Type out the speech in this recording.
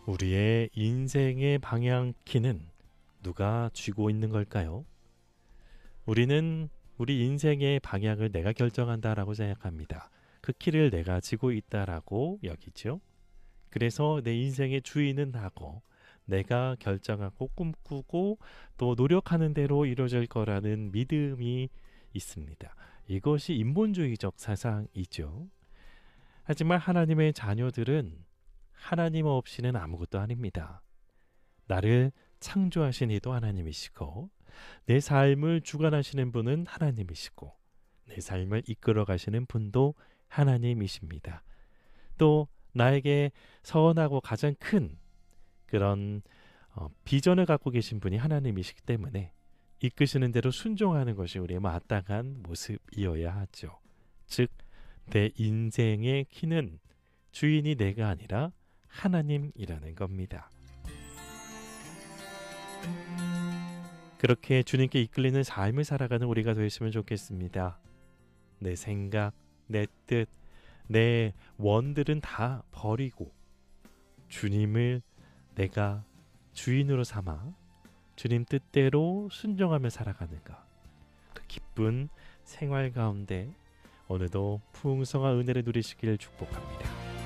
우리의 인생의 방향키는 누가 쥐고 있는 걸까요? 우리는 우리 인생의 방향을 내가 결정한다라고 생각합니다. 그 키를 내가 쥐고 있다라고 여기죠. 그래서 내 인생의 주인은 나고 내가 결정하고 꿈꾸고 또 노력하는 대로 이루어질 거라는 믿음이 있습니다. 이것이 인본주의적 사상이죠. 하지만 하나님의 자녀들은 하나님 없이는 아무것도 아닙니다. 나를 창조하신 이도 하나님이시고 내 삶을 주관하시는 분은 하나님이시고 내 삶을 이끌어 가시는 분도 하나님이십니다. 또 나에게 선하고 가장 큰 그런 비전을 갖고 계신 분이 하나님이시기 때문에 이끄시는 대로 순종하는 것이 우리의 마땅한 모습이어야 하죠. 즉, 내 인생의 키는 주인이 내가 아니라 하나님이라는 겁니다. 그렇게 주님께 이끌리는 삶을 살아가는 우리가 되었으면 좋겠습니다. 내 생각, 내 뜻, 내 원들은 다 버리고 주님을 내가 주인으로 삼아 주님 뜻대로 순종하며 살아가는 것. 그 기쁜 생활 가운데 오늘도 풍성한 은혜를 누리시길 축복합니다.